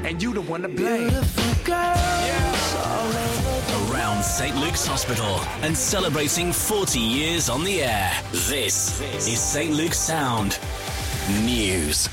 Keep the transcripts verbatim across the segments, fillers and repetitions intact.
and you the one to blame. Around Saint Luke's Hospital and celebrating forty years on the air. This is Saint Luke's Sound News.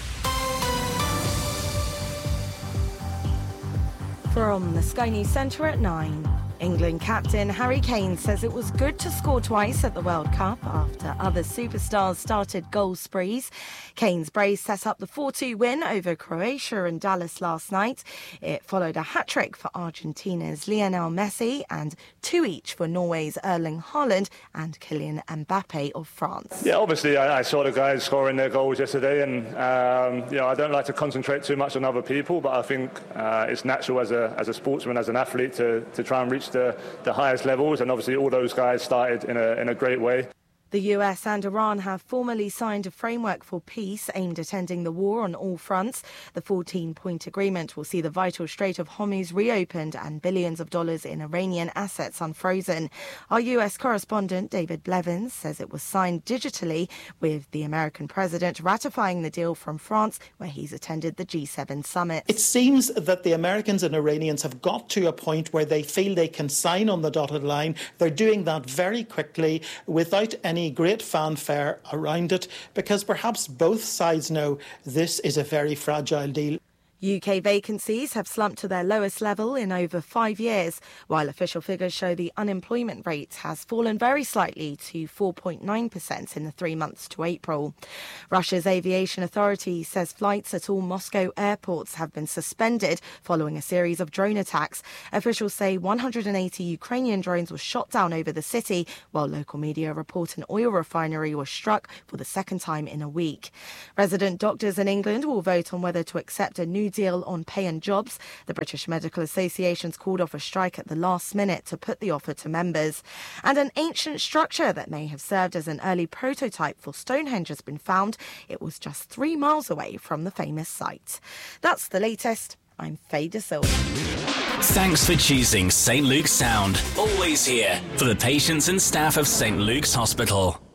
From the Sky News Centre at nine. England captain Harry Kane says it was good to score twice at the World Cup after other superstars started goal sprees. Kane's brace set up the four two win over Croatia and Dallas last night. It followed a hat-trick for Argentina's Lionel Messi and two each for Norway's Erling Haaland and Kylian Mbappe of France. Yeah, obviously I, I saw the guys scoring their goals yesterday, and um, you know, I don't like to concentrate too much on other people, but I think uh, it's natural as a as a sportsman, as an athlete, to to try and reach The, the highest levels, and obviously all those guys started in a in a great way. The U S and Iran have formally signed a framework for peace aimed at ending the war on all fronts. The fourteen-point agreement will see the vital Strait of Hormuz reopened and billions of dollars in Iranian assets unfrozen. Our U S correspondent David Blevins says it was signed digitally, with the American president ratifying the deal from France, where he's attended the G seven summit. It seems that the Americans and Iranians have got to a point where they feel they can sign on the dotted line. They're doing that very quickly without any great fanfare around it, because perhaps both sides know this is a very fragile deal. U K vacancies have slumped to their lowest level in over five years, while official figures show the unemployment rate has fallen very slightly to four point nine percent in the three months to April. Russia's aviation authority says flights at all Moscow airports have been suspended following a series of drone attacks. Officials say one hundred eighty Ukrainian drones were shot down over the city, while local media report an oil refinery was struck for the second time in a week. Resident doctors in England will vote on whether to accept a new deal on pay and jobs. The British Medical Association's called off a strike at the last minute to put the offer to members. And an ancient structure that may have served as an early prototype for Stonehenge has been found. It was just three miles away from the famous site. That's the latest. I'm Faye De Silva. Thanks for choosing Saint Luke's Sound. Always here for the patients and staff of Saint Luke's Hospital.